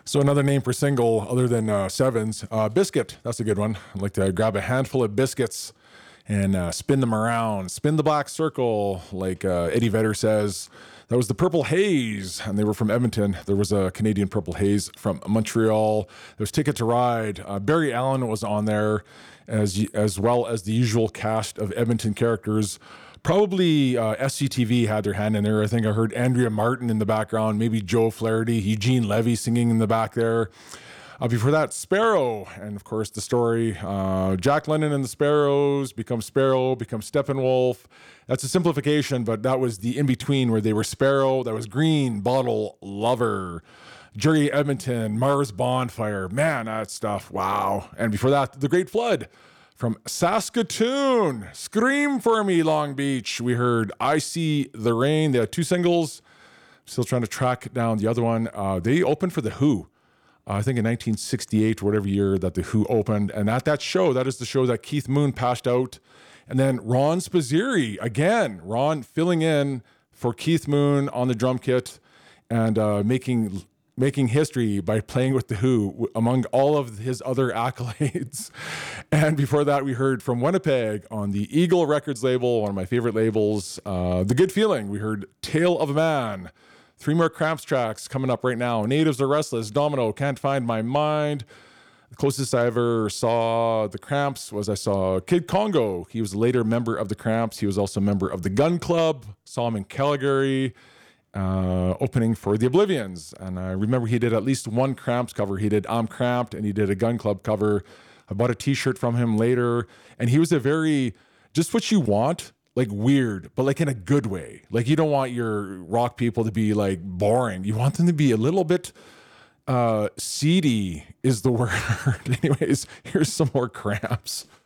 So another name for single other than sevens, biscuit. That's a good one. I'd like to grab a handful of biscuits and spin them around. Spin the black circle, like Eddie Vedder says. That was the Purple Haze, and they were from Edmonton. There was a Canadian Purple Haze from Montreal. There's Ticket to Ride. Barry Allen was on there, as well as the usual cast of Edmonton characters. Probably SCTV had their hand in there. I think I heard Andrea Martin in the background, maybe Joe Flaherty, Eugene Levy singing in the back there. Before that, Sparrow, and of course the story, Jack London and the Sparrows become Sparrow, become Steppenwolf. That's a simplification, but that was the in-between where they were Sparrow, that was Green Bottle Lover. Jerry Edmonton, Mars Bonfire, man, that stuff, wow. And before that, The Great Flood from Saskatoon, Scream for Me, Long Beach. We heard I See the Rain. They had two singles. Still trying to track down the other one. They opened for The Who. I think in 1968 or whatever year that The Who opened. And at that show, that is the show that Keith Moon passed out. And then Ron Spazieri, again, Ron filling in for Keith Moon on the drum kit and making history by playing with The Who among all of his other accolades. And before that, we heard from Winnipeg on the Eagle Records label, one of my favorite labels, The Good Feeling. We heard Tale of a Man. Three more Cramps tracks coming up right now. Natives Are Restless, Domino, Can't Find My Mind. The closest I ever saw the Cramps was I saw Kid Congo. He was a later member of the Cramps. He was also a member of the Gun Club. Saw him in Calgary, opening for the Oblivions. And I remember he did at least one Cramps cover. He did I'm Cramped, and he did a Gun Club cover. I bought a t-shirt from him later. And he was a very, just what you want, like weird, but like in a good way. Like you don't want your rock people to be like boring. You want them to be a little bit seedy is the word. Anyways, here's some more Cramps.